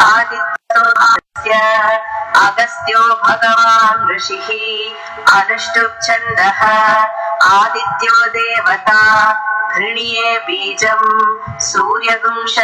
आदित्यो अगस्त्यो भगवान् ऋषिः अनुष्टुप् छन्दः आदित्यो देवता घृणीये बीजम् सूर्यगुंश